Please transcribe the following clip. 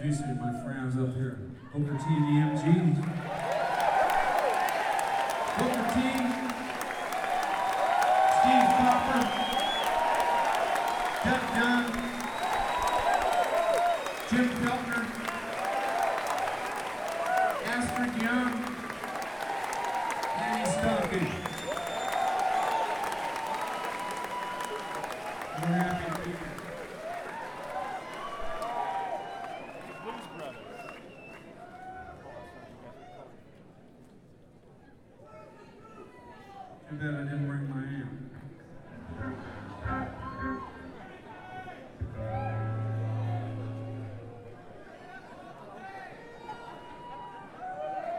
introduce you to my friends up here. Booker T and EMG. Booker T, Steve Popper, Duck Dunn, Jim Peltner, Astrid Young, Annie Stumpy. We're happy